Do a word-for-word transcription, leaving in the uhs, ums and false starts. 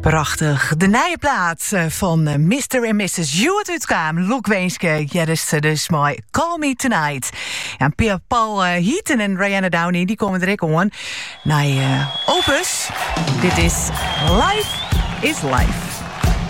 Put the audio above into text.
Prachtig. De nieuwe plaat van mister en missus Hewitt uitkwam. Loek Weenske, ja, dus, dus mooi. Call Me Tonight. Ja, en Pierre Paul uh, Heaton en Rihanna Downey, die komen er ook aan. Naar uh, Opus. Dit is Life is Life.